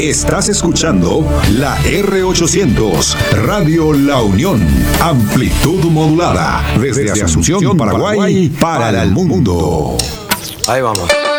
Estás escuchando la R800, Radio La Unión. Amplitud modulada. Desde Asunción, Paraguay, para el mundo. Ahí vamos.